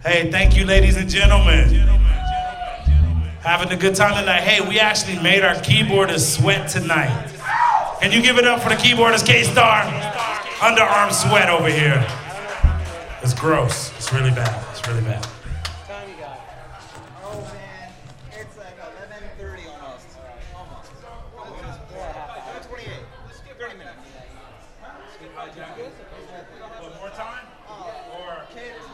Hey, thank you, ladies and gentlemen. Having a good time tonight. Hey, we actually made our keyboardist sweat tonight. Can you give it up for the keyboardist, K-Star? Underarm sweat over here. It's gross. It's really bad. It's really bad. Time you got? Oh man, it's like 11:30 almost. Almost. 28. 30 minutes. One more time? Or